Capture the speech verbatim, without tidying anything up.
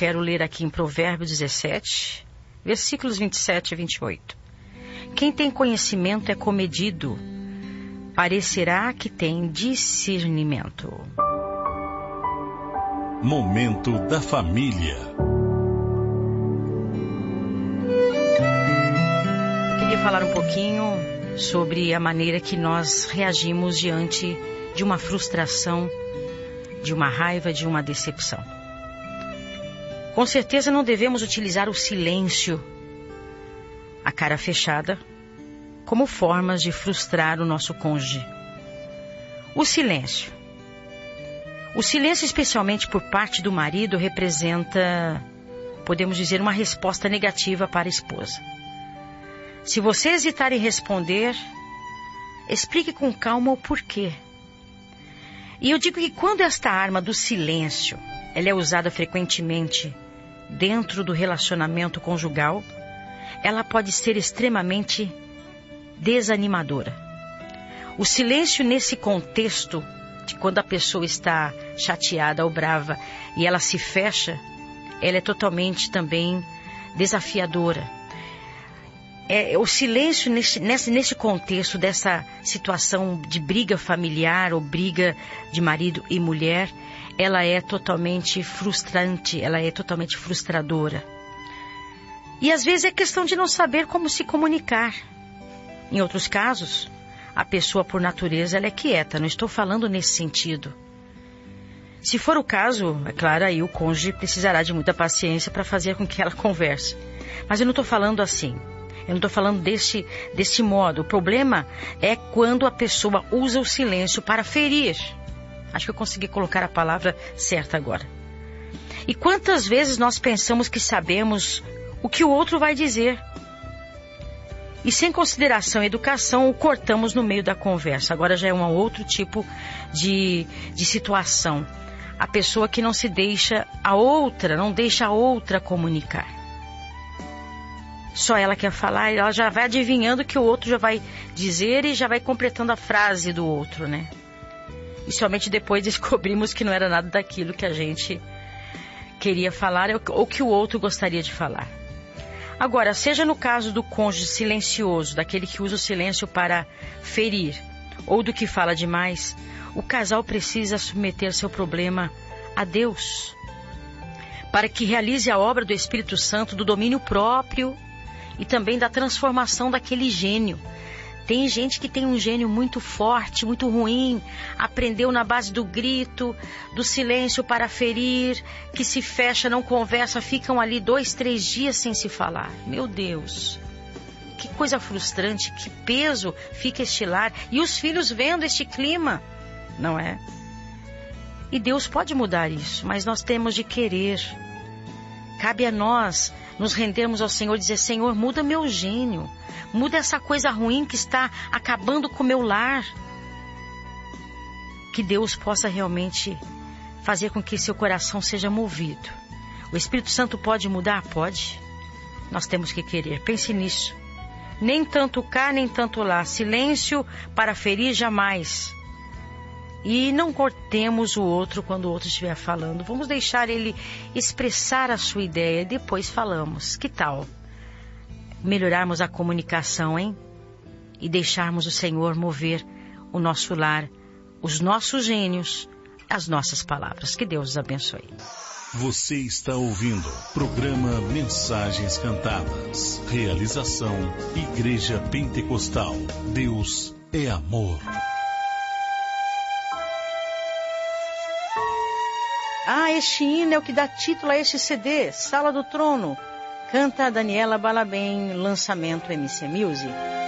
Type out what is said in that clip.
quero ler aqui em Provérbios dezessete, versículos vinte e sete a vinte e oito. Quem tem conhecimento é comedido, parecerá que tem discernimento. Momento da família. Eu queria falar um pouquinho sobre a maneira que nós reagimos diante de uma frustração, de uma raiva, de uma decepção. Com certeza não devemos utilizar o silêncio, a cara fechada, como formas de frustrar o nosso cônjuge. O silêncio. O silêncio, especialmente por parte do marido, representa, podemos dizer, uma resposta negativa para a esposa. Se você hesitar em responder, explique com calma o porquê. E eu digo que quando esta arma do silêncio, ela é usada frequentemente dentro do relacionamento conjugal, ela pode ser extremamente desanimadora. O silêncio nesse contexto de quando a pessoa está chateada ou brava e ela se fecha, ela é totalmente também desafiadora. É, o silêncio nesse, nesse, nesse contexto dessa situação de briga familiar ou briga de marido e mulher, ela é totalmente frustrante, ela é totalmente frustradora. E às vezes é questão de não saber como se comunicar. Em outros casos, a pessoa por natureza ela é quieta, não estou falando nesse sentido. Se for o caso, é claro, aí o cônjuge precisará de muita paciência para fazer com que ela converse. Mas eu não estou falando assim. Eu não estou falando deste, deste modo. O problema é quando a pessoa usa o silêncio para ferir. Acho que eu consegui colocar a palavra certa agora. E quantas vezes nós pensamos que sabemos o que o outro vai dizer? E sem consideração e educação, o cortamos no meio da conversa. Agora já é um outro tipo de, de situação. A pessoa que não se deixa a outra, não deixa a outra comunicar. Só ela quer falar e ela já vai adivinhando o que o outro já vai dizer e já vai completando a frase do outro, né? E somente depois descobrimos que não era nada daquilo que a gente queria falar ou que o outro gostaria de falar. Agora, seja no caso do cônjuge silencioso, daquele que usa o silêncio para ferir, ou do que fala demais, o casal precisa submeter seu problema a Deus, para que realize a obra do Espírito Santo, do domínio próprio e também da transformação daquele gênio. Tem gente que tem um gênio muito forte, muito ruim, aprendeu na base do grito, do silêncio para ferir, que se fecha, não conversa, ficam ali dois, três dias sem se falar. Meu Deus, que coisa frustrante, que peso fica este lar. E os filhos vendo este clima, não é? E Deus pode mudar isso, mas nós temos de querer. Cabe a nós nos rendermos ao Senhor e dizer: Senhor, muda meu gênio. Muda essa coisa ruim que está acabando com o meu lar. Que Deus possa realmente fazer com que seu coração seja movido. O Espírito Santo pode mudar? Pode. Nós temos que querer. Pense nisso. Nem tanto cá, nem tanto lá. Silêncio para ferir jamais. E não cortemos o outro quando o outro estiver falando. Vamos deixar ele expressar a sua ideia e depois falamos. Que tal melhorarmos a comunicação, hein? E deixarmos o Senhor mover o nosso lar, os nossos gênios, as nossas palavras. Que Deus os abençoe. Você está ouvindo programa Mensagens Cantadas. Realização Igreja Pentecostal. Deus é amor. Ah, este hino é o que dá título a este C D, Sala do Trono. Canta Daniela Balabem, lançamento M C Music.